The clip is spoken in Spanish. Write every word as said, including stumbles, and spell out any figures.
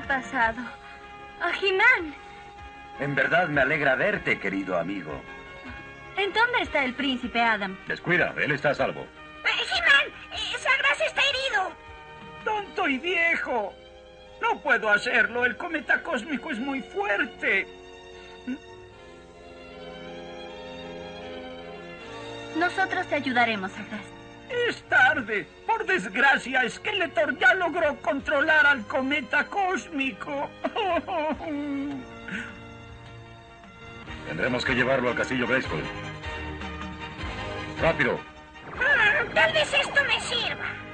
pasado? ¡A He-Man! En verdad me alegra verte, querido amigo. ¿En dónde está el príncipe Adam? Descuida, él está a salvo. Eh, He-Man, eh, Sagras está herido. ¡Tonto y viejo! No puedo hacerlo, el cometa cósmico es muy fuerte. Nosotros te ayudaremos, Sagras. Es tarde. Por desgracia, Skeletor ya logró controlar al cometa cósmico. Tendremos que llevarlo al castillo Grayskull. ¡Rápido! Ah, tal vez esto me sirva.